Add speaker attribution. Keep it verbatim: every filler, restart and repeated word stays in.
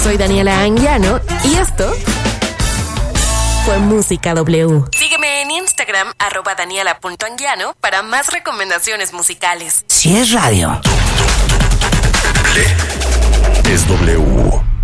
Speaker 1: soy Daniela Anguiano y esto fue Música W. Sígueme en Instagram, arroba daniela.anguiano, para más recomendaciones musicales.
Speaker 2: Si es radio,
Speaker 3: es W.